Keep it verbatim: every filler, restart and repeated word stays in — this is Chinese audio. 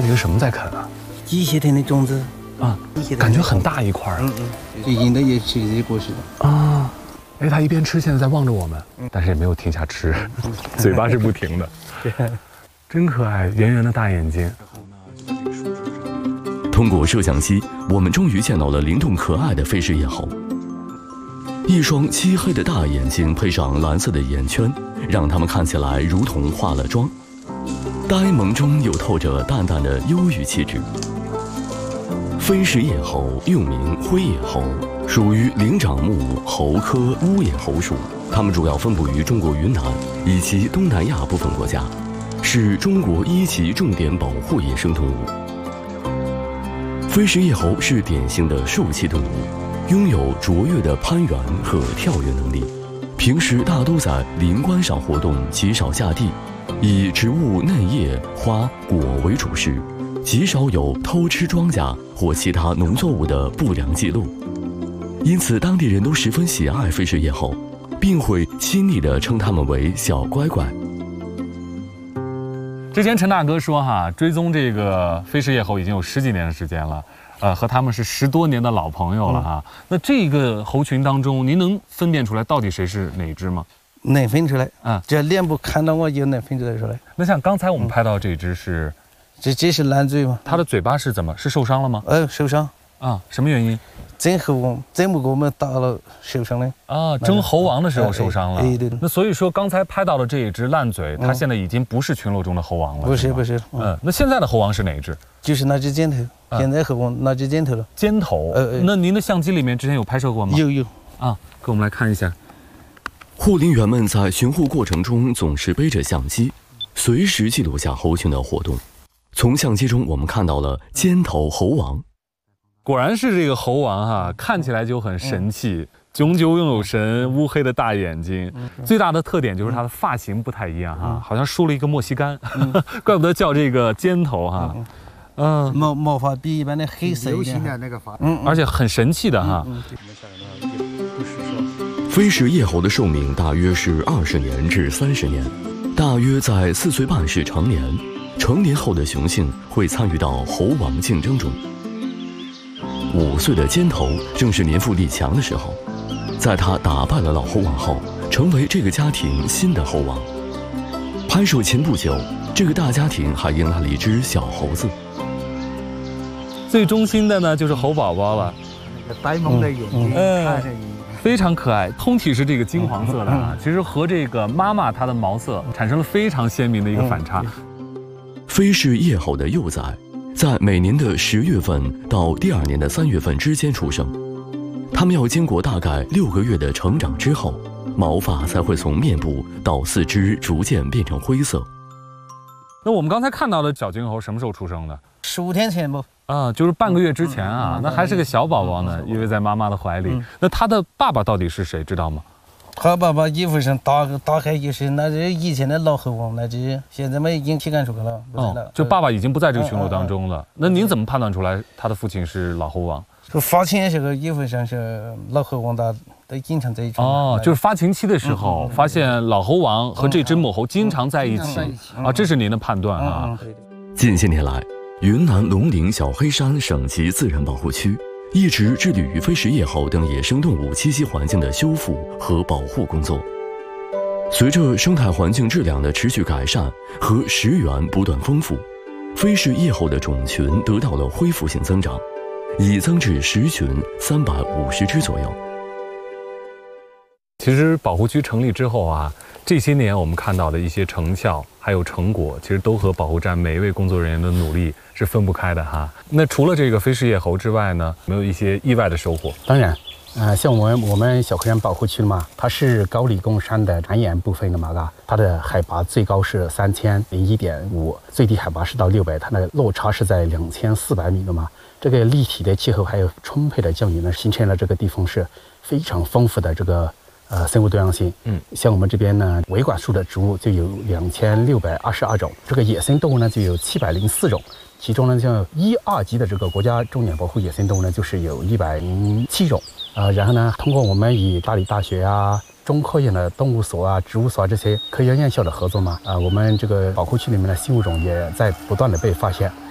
里是什么在啃啊？ 一些天的种子啊，感觉很大一块。 嗯嗯，这应该也是这过去的啊。哎，他一边吃，现在在望着我们，但是也没有停下吃，嘴巴是不停的。真可爱，圆圆的大眼睛。 通过摄像机，我们终于见到了灵动可爱的飞氏叶猴。一双漆黑的大眼睛配上蓝色的眼圈，让它们看起来如同化了妆，呆萌中又透着淡淡的忧郁气质。飞氏叶猴又名灰叶猴，属于灵长目猴科乌叶猴属。它们主要分布于中国云南以及东南亚部分国家，是中国一级重点保护野生动物。飞氏叶猴是典型的兽栖动物，拥有卓越的攀援和跳跃能力，平时大都在林冠上活动，极少下地，以植物嫩叶、花、果为主食，极少有偷吃庄稼或其他农作物的不良记录。因此，当地人都十分喜爱飞氏叶猴，并会亲昵地称它们为小乖乖。 之前陈大哥说哈，追踪这个飞氏叶猴已经有十几年的时间了，呃，和他们是十多年的老朋友了哈。嗯、那这个猴群当中，您能分辨出来到底谁是哪只吗？ 能分出来啊，只要脸部看到我就能分出来出来。 那像刚才我们拍到这只是， 嗯、这这是蓝嘴吗？ 它的嘴巴是怎么？是受伤了吗？ 呃，受伤啊，什么原因？ 争猴王，争不过我们打了受伤了啊！争猴王的时候受伤了。 哎，对。 那所以说，刚才拍到的这一只烂嘴，它现在已经不是群落中的猴王了。 不是不是。 嗯，那现在的猴王是哪一只？ 就是那只尖头。现在猴王那只尖头了。 尖头。呃，那您的相机里面之前有拍摄过吗？ 有有。 啊，给我们来看一下。 护林员们在巡护过程中总是背着相机，随时记录下猴群的活动。从相机中，我们看到了尖头猴王。 果然是这个猴王哈、啊，看起来就很神气，炯炯有神，乌黑的大眼睛。最大的特点就是它的发型不太一样哈、啊，好像梳了一个莫西干，怪不得叫这个尖头哈。嗯， 毛毛发比一般的黑色流行的那个发， 嗯，而且很神气的哈。 飞氏叶猴的寿命大约是二十年至三十年，大约在四岁半是成年，成年后的雄性会参与到猴王竞争中。五岁的尖头正是年富力强的时候，在他打败了老猴王后，成为这个家庭新的猴王。拍摄前不久，这个大家庭还迎来了一只小猴子。 最忠心的呢，就是猴宝宝了， 那个呆萌的眼睛， 嗯、 看着非常可爱，通体是这个金黄色的啊，其实和这个妈妈它的毛色产生了非常鲜明的一个反差。 飞氏叶猴的幼崽在每年的十月份到第二年的三月份之间出生，它们要经过大概六个月的成长之后，毛发才会从面部到四肢逐渐变成灰色。 那我们刚才看到的小金猴什么时候出生的？ 十五天前不？ 啊，就是半个月之前啊，嗯、那还是个小宝宝呢，依偎在妈妈的怀里。嗯、那他的爸爸到底是谁？知道吗？ 他爸爸衣服上打打开就是那是以前的老猴王，那只现在嘛已经体干出来了，不在了。 哦，就爸爸已经不在这个群落当中了。嗯嗯、那您怎么判断出来他的父亲是老猴王？ 就发情时候衣服上是老猴王的，都经常在一起。 哦，就是发情期的时候，嗯、发现老猴王和这只母猴经常在一起。嗯嗯、啊，这是您的判断啊。 嗯、 近些年来，云南龙陵小黑山省级自然保护区一直致力于飞氏叶猴等野生动物栖息环境的修复和保护工作。随着生态环境质量的持续改善和食源不断丰富，飞氏叶猴的种群得到了恢复性增长，已增至十群三百五十只左右。 其实保护区成立之后啊，这些年我们看到的一些成效还有成果，其实都和保护站每一位工作人员的努力是分不开的哈。那除了这个飞氏叶猴之外呢，有没有一些意外的收获？ 当然，呃，像我们我们小黑山保护区嘛，它是高黎贡山的南沿部分的嘛，嘎，它的海拔最高是三千零一点五，最低海拔是到六百，它的落差是在两千四百米的嘛。这个立体的气候还有充沛的降雨呢，形成了这个地方是非常丰富的这个呃生物多样性。嗯，像我们这边呢，维管束的植物就有两千六百二十二种，这个野生动物呢就有七百零四种。其中呢，像一二级的这个国家重点保护野生动物呢，就是有一百零七种。呃，然后呢，通过我们与大理大学啊、中科院的动物所啊、植物所啊这些科研院校的合作嘛，啊、呃，我们这个保护区里面的新物种也在不断的被发现。